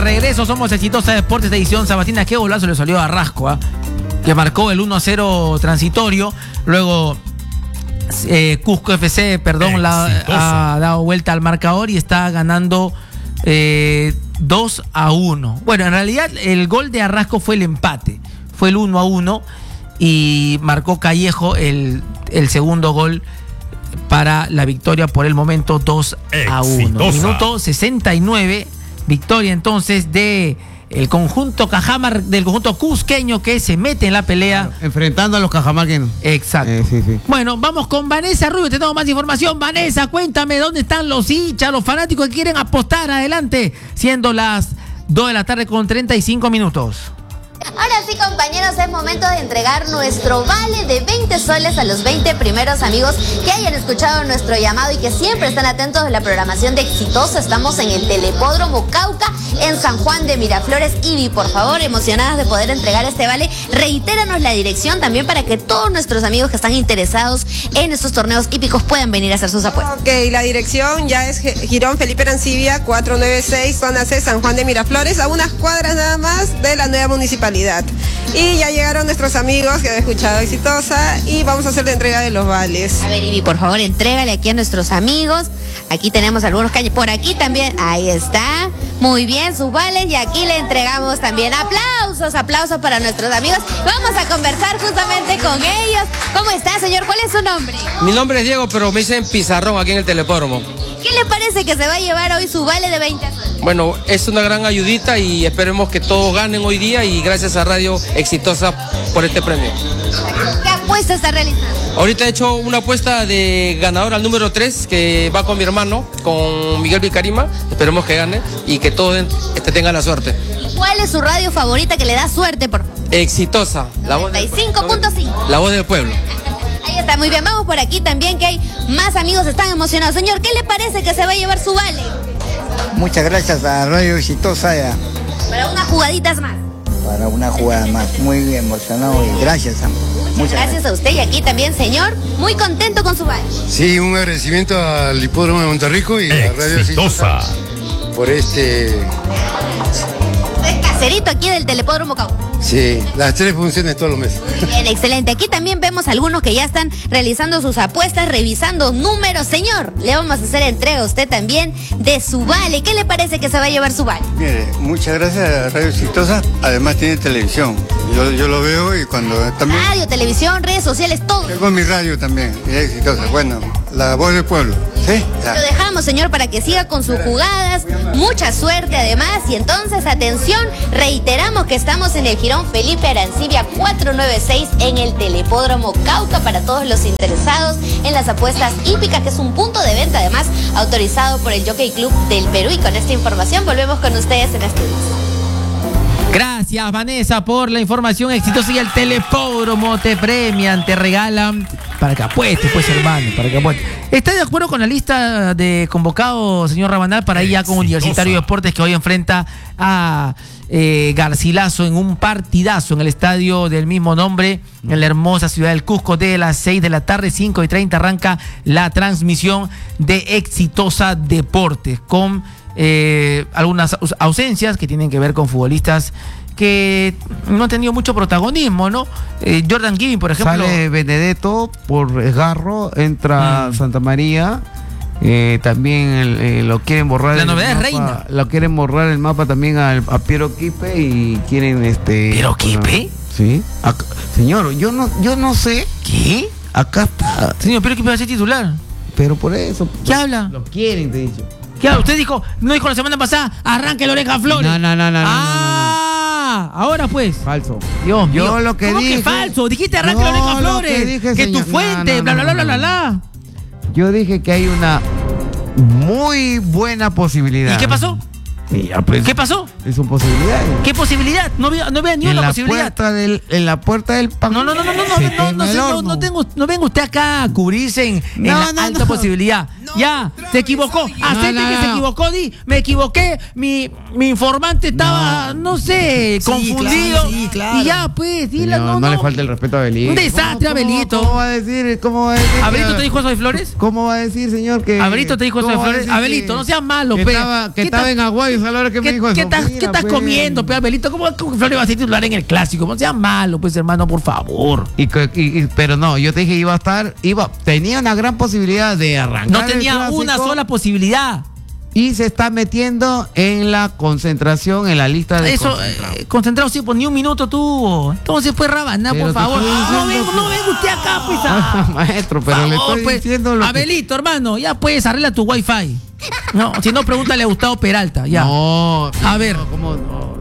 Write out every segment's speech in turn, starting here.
regreso. Somos Exitosa Deportes de edición sabatina. Qué golazo le salió a Arrasco, que marcó el 1-0 transitorio. Luego Cusco FC, ha dado vuelta al marcador y está ganando 2-1. Bueno, en realidad el gol de Arrasco fue el empate. Fue el 1-1 y marcó Callejo el segundo gol para la victoria por el momento 2-1. Minuto 69, victoria entonces de el conjunto Cajamar, del conjunto cusqueño, que se mete en la pelea. Claro, enfrentando a los cajamarqueños. Exacto. Sí. Bueno, vamos con Vanessa Rubio, te tengo más información. Vanessa, cuéntame dónde están los hinchas, los fanáticos que quieren apostar. Adelante, siendo las 2 de la tarde con 35 minutos. Ahora sí, compañeros, es momento de entregar nuestro vale de 20 soles a los 20 primeros amigos que hayan escuchado nuestro llamado y que siempre están atentos de la programación de Exitosa. Estamos en el Telepódromo Cauca, en San Juan de Miraflores. Ivy, por favor, emocionadas de poder entregar este vale, reitéranos la dirección también para que todos nuestros amigos que están interesados en estos torneos hípicos puedan venir a hacer sus apuestas. Ok, la dirección ya es Girón Felipe Arancibia, 496, zona C, San Juan de Miraflores, a unas cuadras nada más de la nueva municipalidad. Y ya llegaron nuestros amigos que han escuchado Exitosa y vamos a hacer la entrega de los vales. A ver, Ivy, por favor, entrégale aquí a nuestros amigos. Aquí tenemos algunos calles, por aquí también, ahí está. Muy bien, sus vales, y aquí le entregamos también aplausos para nuestros amigos. Vamos a conversar justamente con ellos. ¿Cómo está, señor? ¿Cuál es su nombre? Mi nombre es Diego, pero me dicen Pizarrón aquí en el Telepódromo. ¿Qué le parece que se va a llevar hoy su vale de 20 soles? Bueno, es una gran ayudita y esperemos que todos ganen hoy día y gracias a Radio Exitosa por este premio. ¿Qué apuesta está realizando? Ahorita he hecho una apuesta de ganador al número 3 que va con mi hermano, con Miguel Vicarima. Esperemos que gane y que todos tengan la suerte. ¿Cuál es su radio favorita que le da suerte, por favor? Exitosa, la voz 95.5. La voz del pueblo. Ahí está, muy bien. Vamos por aquí también, que hay más amigos, están emocionados. Señor, ¿qué le parece que se va a llevar su vale? Muchas gracias a Radio Exitosa Para unas jugaditas más. Para una jugada más. Muy emocionado y gracias. Muchas gracias a usted, y aquí también, señor, muy contento con su vale. Sí, un agradecimiento al Hipódromo de Monterrico y a Radio Exitosa por Es caserito aquí del Telepódromo Cauca. Sí, las 3 funciones todos los meses. Muy bien, excelente. Aquí también vemos algunos que ya están realizando sus apuestas, revisando números. Señor, le vamos a hacer entrega a usted también de su vale. ¿Qué le parece que se va a llevar su vale? Mire, muchas gracias a Radio Exitosa. Además tiene televisión. Yo lo veo y cuando también... Radio, televisión, redes sociales, todo. Tengo mi radio también, Exitosa. Bueno, la voz del pueblo. ¿Sí? Lo dejamos, señor, para que siga con sus jugadas. Mucha suerte, además. Y entonces, atención, reiteramos que estamos en el Girón Felipe Arancibia 496 en el Telepódromo Cauca para todos los interesados en las apuestas hípicas, que es un punto de venta, además, autorizado por el Jockey Club del Perú. Y con esta información volvemos con ustedes en estudios. Gracias, Vanessa, por la información exitosa. Y el Telepódromo te premian, te regalan para que apuestes, pues, hermano, para que apuestes. ¿Está de acuerdo con la lista de convocados, señor Rabanal, para ir ya con Universitario de Deportes, que hoy enfrenta a Garcilaso en un partidazo en el estadio del mismo nombre, en la hermosa ciudad del Cusco? De las 6 de la tarde, 5:30, arranca la transmisión de Exitosa Deportes, con algunas ausencias que tienen que ver con futbolistas que no han tenido mucho protagonismo, ¿no? Jordan Giving, por ejemplo. Sale Benedetto por Esgarro, entra Santa María. También lo quieren borrar. La novedad es Reina. Lo quieren borrar el mapa también a Piero Quispe y quieren ¿Piero Quispe? Sí. Acá, señor, yo no sé. ¿Qué? Acá está. Señor, Piero Quispe va a ser titular. Pero por eso. ¿Qué habla? Lo quieren, te he dicho. ¿Qué habla? Usted dijo, no dijo la semana pasada, arranque la Oreja Flores. No. Ahora pues. Falso. Dios mío. Yo lo que ¿Cómo dije. que falso? Dijiste arranque la Oreja Flores. Que tu fuente, bla, bla, bla, bla, bla. Yo dije que hay una muy buena posibilidad. ¿Y qué pasó? Pues, ¿Qué pasó? Es una posibilidad. ¿Qué posibilidad? No veo ni una posibilidad. En la puerta del pan. No venga usted acá a cubrirse en la alta posibilidad. Ya, se equivocó. Acepte que se equivocó, me equivoqué. Mi informante estaba, no sé, confundido. Claro. Y ya, pues, dile, Señor, no le falta el respeto a Abelito. Un desastre, Abelito. ¿Cómo va a decir? ¿Abelito te dijo eso de Flores? ¿Cómo va a decir, señor, que... ¿Abelito te dijo eso de Flores? Abelito, no seas malo, pe. Que estaba en Aguayos a la hora que me dijo eso. ¿Qué estás comiendo, pe, Abelito? ¿Cómo Flores va a ser titular en el clásico? No seas malo, pues, hermano, por favor. Pero no, yo te dije iba a estar, tenía una gran posibilidad de arrancar. No tenía una sola posibilidad. Y se está metiendo en la concentración, en la lista de eso, concentrado, sí, pues ni un minuto tuvo. Entonces, pues, Rabaná, por favor. No venga usted acá, pues. Maestro, pero favor, le estoy pues, diciendo lo Abelito, hermano, ya puedes, arregla tu wifi. No, si no, pregúntale a Gustavo Peralta, ya. No. A ver. ¿Cómo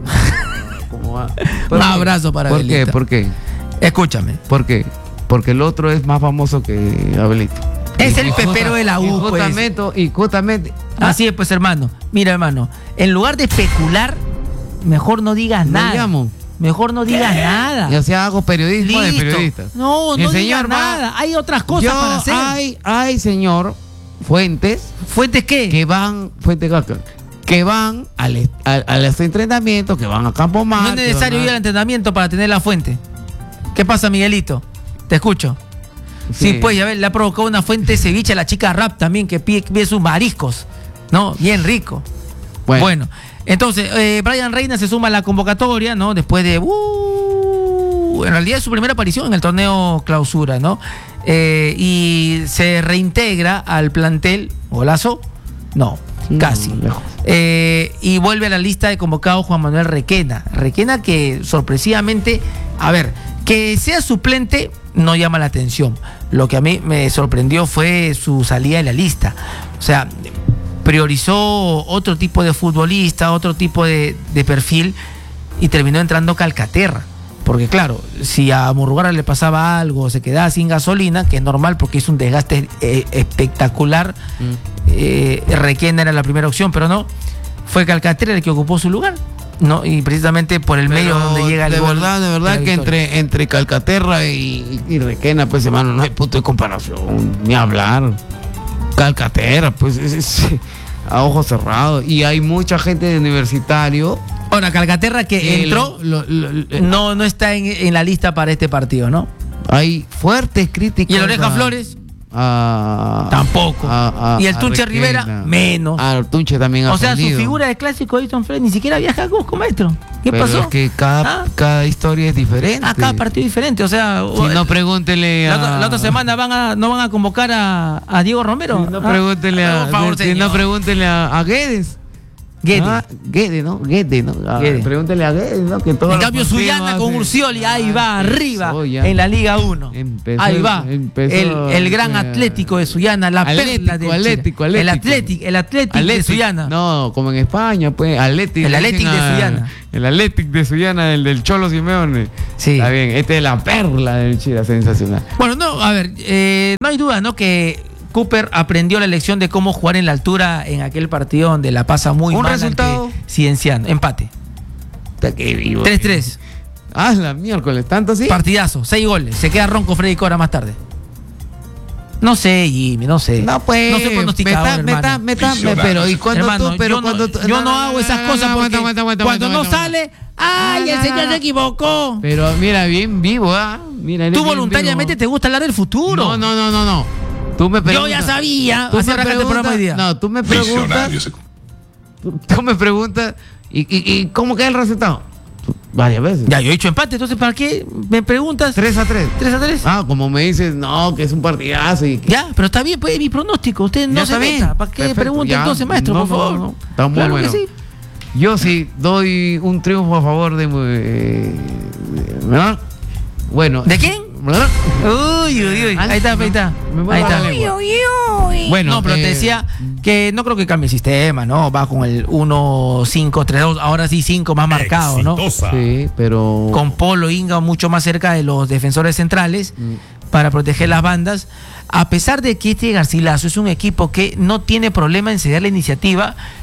va? Un abrazo para Abelito. ¿Por qué? Escúchame. ¿Por qué? Porque el otro es más famoso que Abelito. Es el pepero de la U, y justamente. Así es, pues, hermano. Mira, hermano, en lugar de especular, mejor no digas nada. Mejor no digas nada. O sea, hago periodismo de periodistas. No digas nada. Hay otras cosas para hacer. Hay, señor, fuentes. ¿Fuentes qué? Que van a los entrenamientos, que van a Campo Mar. No es necesario ir al entrenamiento para tener la fuente. ¿Qué pasa, Miguelito? Te escucho. Sí, pues, ya ves, le ha provocado una fuente de ceviche a la chica Rap también, que pide sus mariscos, ¿no? Bien rico. Bueno, entonces, Brian Reina se suma a la convocatoria, ¿no? Después de, en realidad es su primera aparición en el torneo clausura, ¿no? Y se reintegra al plantel, ¿golazo? No, casi. Y vuelve a la lista de convocados Juan Manuel Requena. Requena que sorpresivamente, a ver, que sea suplente no llama la atención. Lo que a mí me sorprendió fue su salida de la lista. O sea, priorizó otro tipo de futbolista, otro tipo de perfil y terminó entrando Calcaterra. Porque claro, si a Murrugarra le pasaba algo, se quedaba sin gasolina, que es normal porque es un desgaste espectacular, Requena era la primera opción, pero no, fue Calcaterra el que ocupó su lugar. No, y precisamente por el medio donde llega el gol. De verdad que entre Calcaterra y Requena, pues, hermano, no hay punto de comparación, ni hablar. Calcaterra, pues, es a ojos cerrados. Y hay mucha gente de Universitario. Ahora, Calcaterra que entró, no está en la lista para este partido, ¿no? Hay fuertes críticas. ¿Y el Oreja Flores? Tampoco. Y el Tunche Rivera, menos. El Tunche también ha O sea, su ascendido. figura de clásico Edson Flores ni siquiera viaja a Cusco, maestro. ¿Qué pasó? Es que cada historia es diferente. Cada partido es diferente. O sea, si no, pregúntele la otra semana no van a convocar a Diego Romero. Si no, pregúntele pregúntele a Guedes. Guedes, ¿no? Pregúntele a Guedes, ¿no? Que en cambio, Sullana con Urcioli, ahí va arriba en la Liga 1. Ahí va. El gran Atlético de Sullana, la perla de Atlético. El Atlético de Sullana. No, como en España, pues. El Atlético de Sullana. El Atlético de Sullana, el del Cholo Simeone. Sí. Está bien, este es la perla del Chira, sensacional. Bueno, no, a ver, no hay duda, ¿no? Que Cooper aprendió la lección de cómo jugar en la altura en aquel partido donde la pasa muy mal. ¿Un resultado? Cienciano, empate. 3-3. Ah, la miércoles, ¿tanto así? Partidazo, 6 goles. Se queda ronco Freddy Cora más tarde. No sé, Jimmy, no sé. No, pues. No soy pronosticador, pero ¿y cuando hermano, yo no hago esas cosas porque cuando no sale, ¡ay, el señor se equivocó! Pero mira, bien vivo, ¿ah? Tú voluntariamente te gusta hablar del futuro. No. Tú me preguntas, yo ya sabía. No, tú me preguntas. Tú me preguntas. ¿Y cómo queda el resultado? Varias veces. Ya, yo he dicho empate, entonces ¿para qué me preguntas? 3-3. 3-3. Ah, como me dices, no, que es un partidazo. Ya, pero está bien, pues mi pronóstico. Usted no se meta. ¿Para qué pregunta entonces, maestro, por favor? No. Está muy claro bueno. Que sí. Yo sí doy un triunfo a favor de ¿verdad? Bueno. ¿De quién? Uy. Ahí está. Bueno, no, pero te decía que no creo que cambie el sistema, ¿no? Va con el 1-5-3-2, ahora sí 5 más marcado, ¿no? Sí, pero con Polo Inga mucho más cerca de los defensores centrales para proteger las bandas. A pesar de que este Garcilaso es un equipo que no tiene problema en ceder la iniciativa,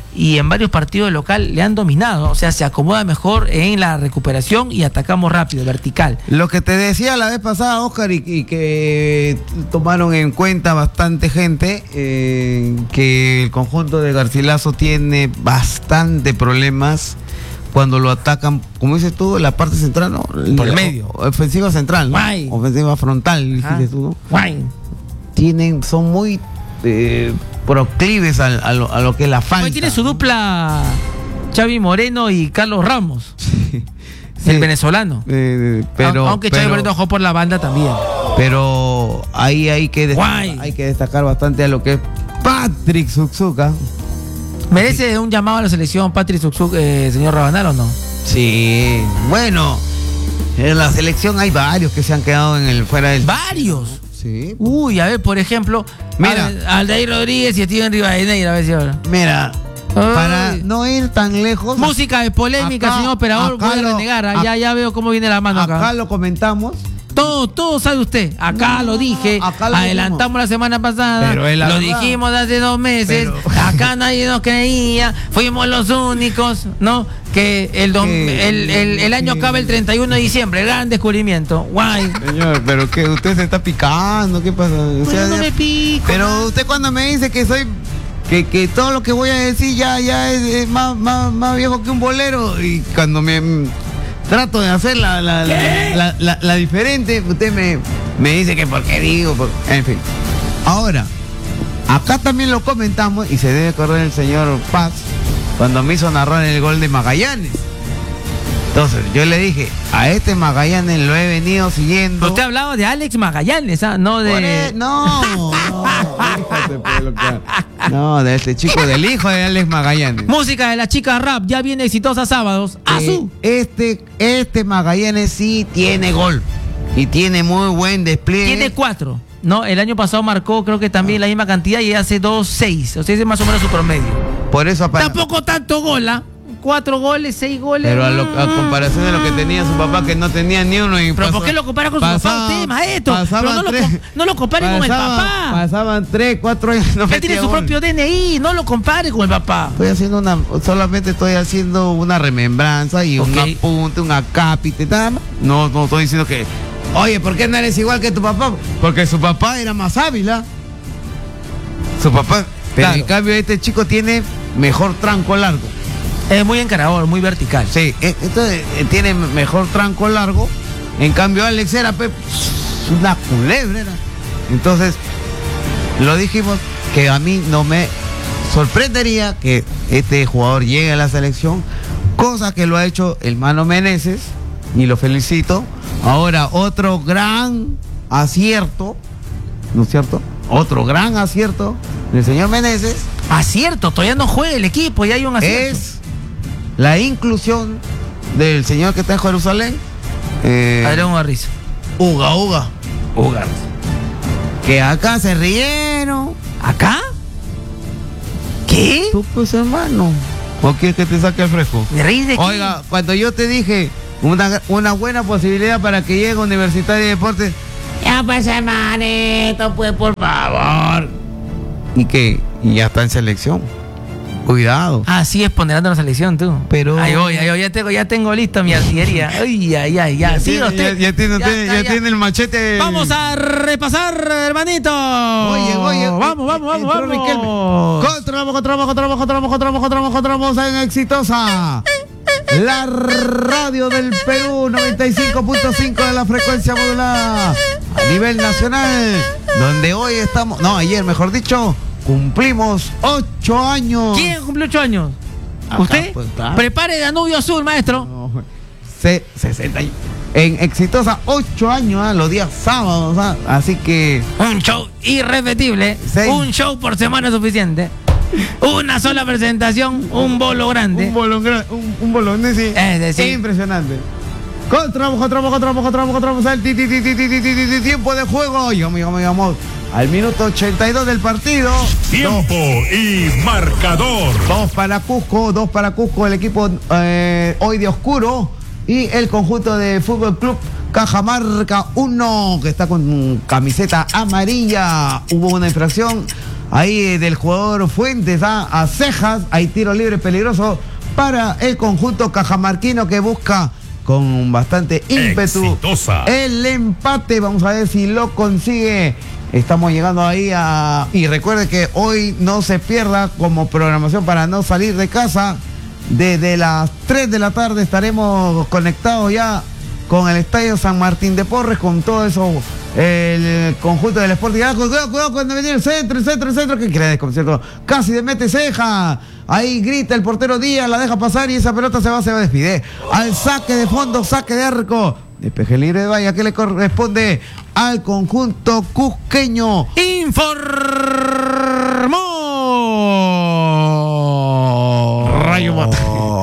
y en varios partidos de local le han dominado. O sea, se acomoda mejor en la recuperación y atacamos rápido, vertical. Lo que te decía la vez pasada, Oscar, y que tomaron en cuenta bastante gente, que el conjunto de Garcilaso tiene bastante problemas cuando lo atacan, como dices tú, en la parte central, ¿no? Por el medio. Ofensiva central, ¿no? Guay. Ofensiva frontal, dijiste tú, ¿no? Guay. Son muy proclives a lo que es la falta. Hoy tiene su dupla Xavi Moreno y Carlos Ramos, Sí. el venezolano. Aunque Xavi Moreno jugó por la banda también. Pero ahí hay que destacar bastante a lo que es Patrick Zuczuca. ¿Merece un llamado a la selección Patrick Zuczuca, señor Rabanal, o no? Sí, bueno, en la selección hay varios que se han quedado fuera del... ¡Varios! Sí. Uy, a ver, por ejemplo, Mira. Aldair Rodríguez y Steven Rivadeneira, a ver si ahora. Mira, para no ir tan lejos... Música de polémica, señor operador, voy a renegar. Ya veo cómo viene la mano acá. Acá lo comentamos. Todo sabe usted. Acá lo dije, acá lo adelantamos la semana pasada, Pero es la lo verdad. dijimos hace 2 meses, acá nadie nos creía, fuimos los únicos, ¿no? Que el año acaba el 31 de diciembre, gran descubrimiento. Guay. Señor, pero que usted se está picando, ¿qué pasa? O sea, no me pico. Pero usted cuando me dice que soy... Que todo lo que voy a decir ya es más viejo que un bolero, y cuando me trato de hacer la diferente, usted me dice que por qué digo, en fin. Ahora, acá también lo comentamos, y se debe correr el señor Paz cuando me hizo narrar el gol de Magallanes. Entonces, yo le dije, a este Magallanes lo he venido siguiendo. Usted ha hablado de Alex Magallanes, ¿ah? No de... No, de este chico, del hijo de Alex Magallanes. Música de la chica rap, ya viene exitosa sábados. ¡Azul! Este Magallanes sí tiene gol. Y tiene muy buen despliegue. Tiene 4. No, el año pasado marcó creo que también la misma cantidad y hace 2-6. O sea, ese es más o menos su promedio. Por eso Tampoco tanto gol, ¿ah? 4 goles, 6 goles. Pero a comparación de lo que tenía su papá, que no tenía ni uno. ¿Pero por qué lo compara con su papá usted, maestro? Pero no lo compare con el papá. Pasaban 3, 4 años. Él tiene su propio DNI, no lo compare con el papá. Solamente estoy haciendo una remembranza y un apunte, un acápite, nada más. No estoy diciendo que, oye, ¿por qué no eres igual que tu papá? Porque su papá era más hábil, ¿ah? Su papá. Pero en cambio este chico tiene mejor tranco largo. Es muy encarador, muy vertical. Sí, entonces tiene mejor tranco largo. En cambio Alex era una culebra. Entonces, lo dijimos que a mí no me sorprendería que este jugador llegue a la selección, cosa que lo ha hecho el Mano Meneses, y lo felicito. Ahora, otro gran acierto, ¿no es cierto? Otro gran acierto del señor Meneses. Acierto, todavía no juega el equipo y hay un acierto. Es la inclusión del señor que está en Jerusalén, Adrián Ugarrizo. Uga. Que acá se rieron. ¿Acá? ¿Qué? Tú, pues, hermano. ¿O quieres que te saque el fresco? ¿Me reís de qué? Oiga, cuando yo te dije una buena posibilidad para que llegue Universitario de Deportes, ya pues, hermanito, pues, por favor. Y ya está en selección. Cuidado. Así es ponderando la selección, tú. Pero... Ahí voy, ya tengo lista mi artillería. Ya. Siga usted. Ya tiene el machete. Vamos a repasar, hermanito. Oye. Vamos. Controlamos en Exitosa. La radio del Perú, 95.5 de la frecuencia modulada. A nivel nacional, donde hoy estamos... No, ayer, mejor dicho... Cumplimos 8 años. ¿Quién cumplió 8 años? Acá, ¿Usted? pues, claro. Prepare Danubio Azul, maestro. No, 60. En Exitosa, 8 años, los días sábados. Así que... Un show irrepetible. Sí. Un show por semana suficiente. Una sola presentación, un bolo grande. Un bolón, sí. Es decir, impresionante. Controlamos el tiempo de juego. Llegamos al minuto 82 del partido. Tiempo y marcador. 2 para Cusco, el equipo hoy de oscuro, y el conjunto de Fútbol Club Cajamarca 1, que está con camiseta amarilla. Hubo una infracción ahí del jugador Fuentes a Cejas. Hay tiro libre peligroso para el conjunto cajamarquino que busca con bastante ímpetu Exitosa. el empate. Vamos a ver si lo consigue. Estamos llegando ahí y recuerde que hoy no se pierda como programación para no salir de casa. Desde las 3 de la tarde estaremos conectados ya con el Estadio San Martín de Porres, con todo eso, el conjunto del Sporting. Cuidado cuando viene el centro. ¿Qué crees, como cierto? Casi de mete Ceja. Ahí grita el portero Díaz, la deja pasar y esa pelota se va a despedir. Al saque de fondo, saque de arco. Despeje libre de valla que le corresponde al conjunto cusqueño. Informó Rayo Mate.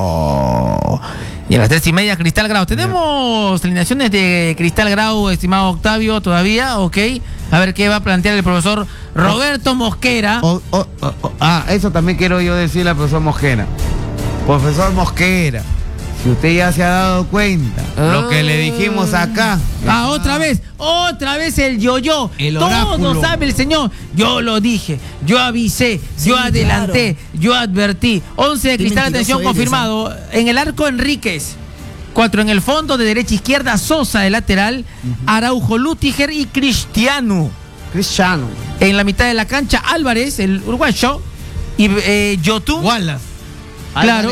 Y a las 3:30 Cristal Grau. ¿Tenemos alineaciones de Cristal Grau, estimado Octavio, todavía? Ok. A ver qué va a plantear el profesor Roberto Mosquera. Eso también quiero yo decirle al profesor Mosquera. Profesor Mosquera, si usted ya se ha dado cuenta lo que le dijimos acá. Otra vez el yo-yo. El Todo oráculo. sabe el señor. Yo lo dije, yo avisé, Sí, yo adelanté, yo advertí. 11 de Qué Cristal, mentiroso atención, eres, confirmado. En el arco Enríquez. 4 en el fondo, de derecha a izquierda Sosa de lateral, Araujo, Lutiger y Cristiano. En la mitad de la cancha Álvarez, el uruguayo, y Yotun. Wallace. Claro.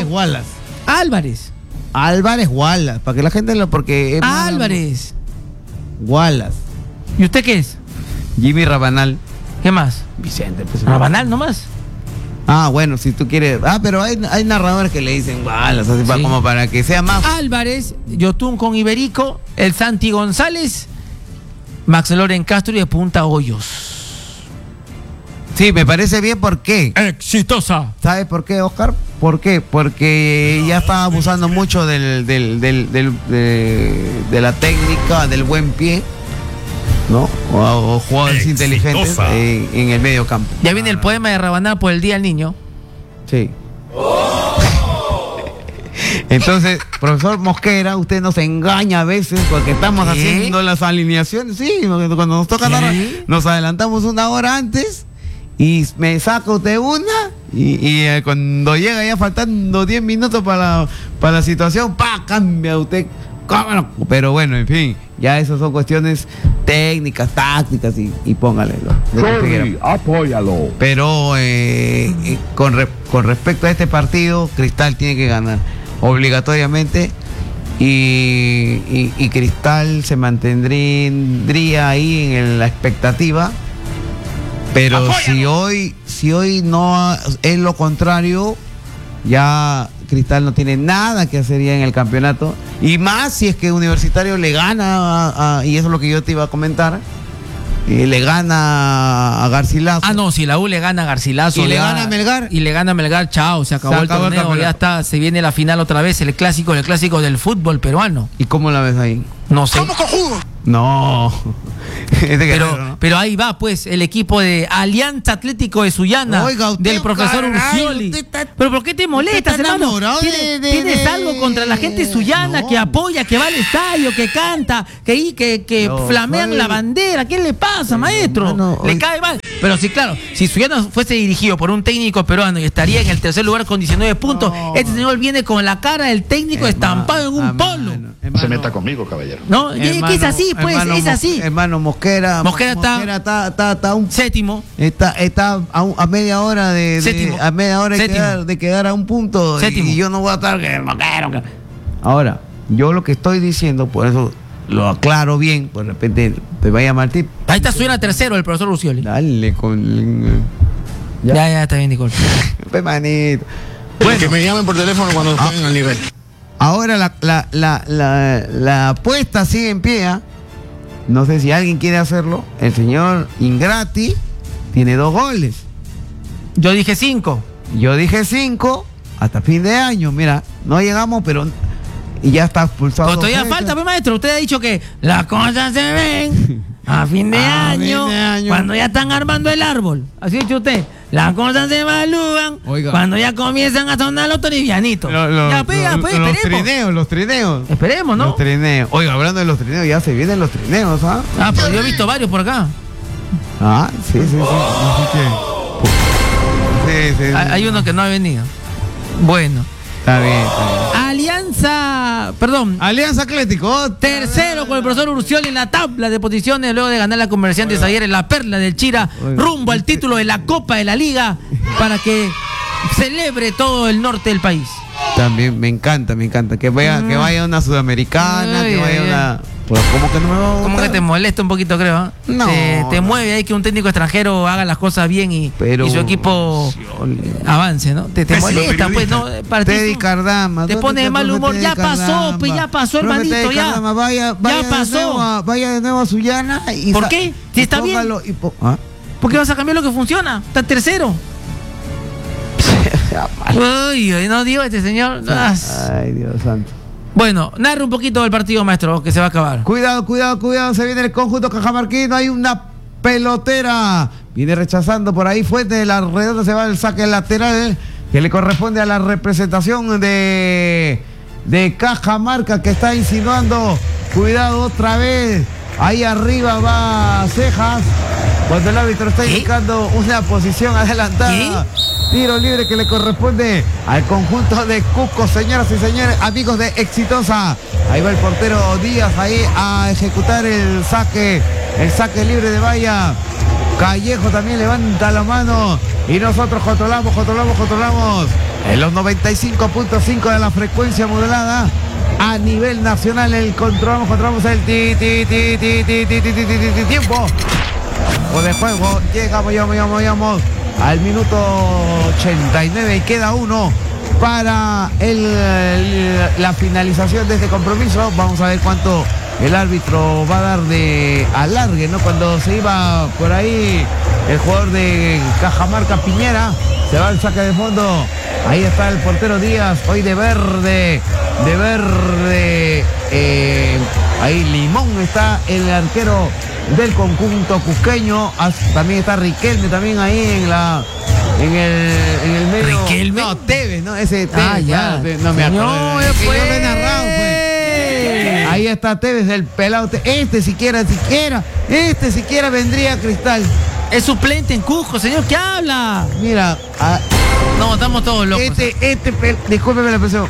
Álvarez Wallace, para que la gente lo... porque Álvarez. Wallace. ¿Y usted qué es? Jimmy Rabanal. ¿Qué más? Vicente. Pues, Rabanal nomás. Bueno, si tú quieres... pero hay narradores que le dicen Wallace, así Sí. como para que sea más... Álvarez, Yotun con Iberico, el Santi González, Max Loren Castro y de punta Hoyos. Sí, me parece bien. ¿Por qué? Exitosa. ¿Sabes por qué, Oscar? ¿Por qué? Porque ya está abusando mucho de la técnica, del buen pie, ¿no? O jugadores inteligentes en el medio campo. Ya viene el poema de Rabanal por el Día del Niño. Sí. Entonces, profesor Mosquera, usted nos engaña a veces porque estamos haciendo las alineaciones. Sí, cuando nos toca narrar, nos adelantamos una hora antes y me saca usted una y cuando llega ya faltando 10 minutos para la situación, cambia usted. ¿Cómo? Pero bueno, en fin, ya esas son cuestiones técnicas, tácticas y póngale lo que usted quiera. Apóyalo. Pero con respecto a este partido, Cristal tiene que ganar obligatoriamente y Cristal se mantendría ahí en la expectativa. Pero si hoy no es lo contrario, ya Cristal no tiene nada que hacer ya en el campeonato. Y más si es que Universitario le gana, y eso es lo que yo te iba a comentar, le gana a Garcilaso. No, si la U le gana a Garcilaso. Y le gana a Melgar. Y le gana a Melgar, chao, se acabó el torneo, ya está, se viene la final otra vez, el clásico del fútbol peruano. ¿Y cómo la ves ahí? No sé. No. Pero ahí va, pues, el equipo de Alianza Atlético de Sullana, Oiga, usted, del profesor caray, Urcioli. usted está- ¿Pero por qué te molestas, está hermano? enamorado ¿Tienes algo contra la gente suyana No. que apoya, que va al estadio, que canta, que No, flamean soy- la bandera? ¿Qué le pasa, maestro? hermano, Le hoy- cae mal. Pero sí, claro, si Suyana fuese dirigido por un técnico peruano y estaría en el tercer lugar con 19 puntos, este señor viene con la cara del técnico estampado en un polo. No se meta conmigo, caballero. ¿No? Que es así, pues, es así. Hermano Mosquera está a un Séptimo. Está a media hora Séptimo. a media hora Séptimo. de quedar a un punto. Séptimo. Y yo no voy a estar Ahora, yo lo que estoy diciendo, por eso lo aclaro bien, de repente te vaya a Martín. Ahí está Suyana tercero, el profesor Urcioli. Dale con Ya, está bien, disculpe. manito. Bueno, que me llamen por teléfono cuando estén al nivel. Ahora la apuesta sigue en pie. No sé si alguien quiere hacerlo. El señor Ingrati tiene 2 goles. Yo dije 5. Yo dije 5 hasta fin de año. Mira, no llegamos, pero y ya está expulsado. Pero todavía falta, pues, maestro. Usted ha dicho que las cosas se ven a fin de año, cuando ya están armando el árbol. Así ha dicho usted. Las cosas se evalúan cuando ya comienzan a sonar los toribianitos. Ya, esperemos. Los trineos. Esperemos, ¿no? Los trineos. Oiga, hablando de los trineos, ya se vienen los trineos, ¿ah? Pues yo he visto varios por acá. Sí. Así que Hay uno que no ha venido. Bueno. Está bien, está bien. Alianza Atlético. Tercero con el profesor Urciol en la tabla de posiciones luego de ganar la Comerciantes ayer en la Perla del Chira, rumbo al título de la Copa de la Liga para que celebre todo el norte del país. También me encanta que vaya una sudamericana, que vaya una... Pues, ¿cómo que no me va a gustar? Como que te molesta un poquito, creo. No. Te mueve ahí que un técnico extranjero haga las cosas bien y su equipo avance, ¿no? Te molesta, pues, ¿no? Teddy Cardama. Te pone de mal humor. Ya pasó, pues, ya pasó, hermanito, ya. Vaya pasó. Vaya de nuevo a Sullana. ¿Por qué? Si está bien. ¿Por qué vas a cambiar lo que funciona? Está tercero. Uy, no digo este señor. Ay, Dios santo. Bueno, narre un poquito del partido, maestro, que se va a acabar. Cuidado, se viene el conjunto cajamarquino, hay una pelotera. Viene rechazando por ahí, Fuente de la Redonda, se va el saque lateral que le corresponde a la representación de Cajamarca, que está insinuando. Cuidado otra vez. Ahí arriba va Cejas, cuando el árbitro está indicando una posición adelantada. Tiro libre que le corresponde al conjunto de Cusco, señoras y señores, amigos de Exitosa. Ahí va el portero Díaz ahí a ejecutar el saque libre de valla. Callejo también levanta la mano y nosotros controlamos en los 95.5 de la frecuencia modulada a nivel nacional. Controlamos el tiempo de juego. Llegamos al minuto 89 y queda uno para la finalización de este compromiso. Vamos a ver cuánto el árbitro va a dar de alargue, ¿no? Cuando se iba por ahí el jugador de Cajamarca, Piñera, se va al saque de fondo. Ahí está el portero Díaz, hoy de verde. Ahí Limón está el arquero del conjunto cusqueño. También está Riquelme también ahí en el medio. ¿Riquelme? No, Tevez, ¿no? Ese Tevez. Ya. No me acuerdo. No, yo lo he narrado, pues. Ahí está Tevez, el pelado. Este siquiera vendría a Cristal. Es suplente en Cusco, señor, ¿qué habla? Mira. No, estamos todos locos. Discúlpeme la expresión.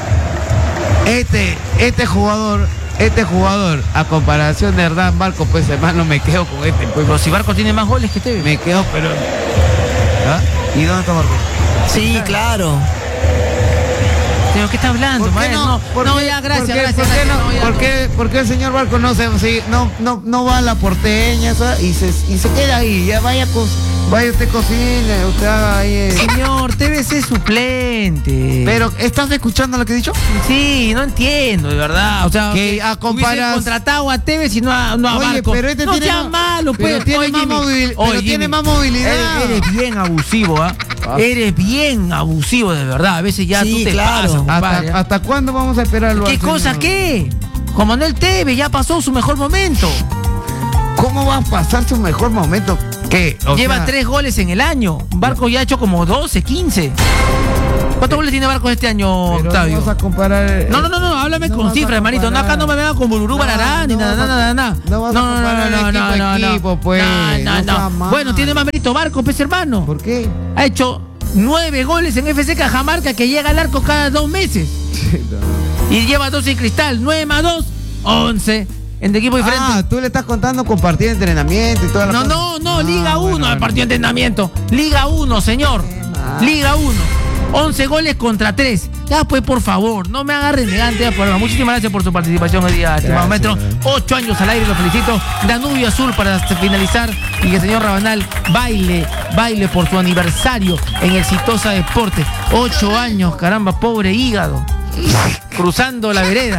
Este jugador, a comparación de Hernán Barco, pues hermano, me quedo con este. Pues, pero si Barco tiene más goles que usted. Me quedo, pero... ¿Ah? ¿Y dónde está Barco? Sí, claro. Señor, ¿qué está hablando? ¿Por qué no? Ya, gracias. ¿Por qué el señor Barco no va a la porteña y se queda ahí? Ya vaya usted cocine, usted haga ahí. Señor, Tevez es suplente. Pero, ¿estás escuchando lo que he dicho? Sí, no entiendo, de verdad. O sea, que a comparar contratado a Tevez y no a Barco. Pero este no sea malo, pues. Tiene más movilidad. Eres bien abusivo, ¿ah? Eres bien abusivo, de verdad. A veces ya tú te pasas, compadre. ¿Hasta cuándo vamos a esperarlo? ¿Qué cosa qué? Juan Manuel Tevez ya pasó su mejor momento. ¿Cómo va a pasar su mejor momento? ¿Qué? Lleva 3 goles en el año. Barco ya ha hecho como 12, 15. ¿Cuántos goles tiene Barco este año, Octavio? Vamos a comparar. No, háblame con cifras, hermanito. No, acá no me venga con Bururú Bararán ni nada. No, pues. No. Bueno, tiene más mérito Barco, pues, hermano. ¿Por qué? Ha hecho 9 goles en FC Cajamarca, que llega al arco cada 2 meses. Y lleva 12 en Cristal. 9 más 2, 11. En equipo diferente. Tú le estás contando con partido de entrenamiento y toda la cosa. No, Liga 1, el partido de entrenamiento. Liga 1, señor. Liga 1. 11 goles contra 3. Ya, pues, por favor, no me agarren elegante. Muchísimas gracias por su participación hoy día, estimado maestro. 8 años al aire, lo felicito. Danubio Azul para finalizar y que el señor Rabanal baile por su aniversario en Exitosa Deportes. 8 años, caramba, pobre hígado. Cruzando la vereda.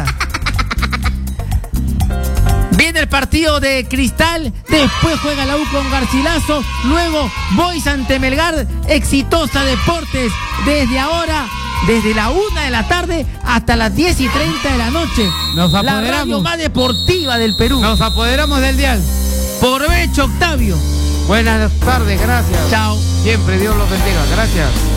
Viene el partido de Cristal, después juega la U con Garcilaso, luego Boys ante Melgar. Exitosa Deportes desde ahora, desde la 1 de la tarde hasta las 10:30 de la noche. Nos apoderamos. La radio más deportiva del Perú. Nos apoderamos del dial. Provecho, Octavio. Buenas tardes, gracias. Chao. Siempre Dios los bendiga, gracias.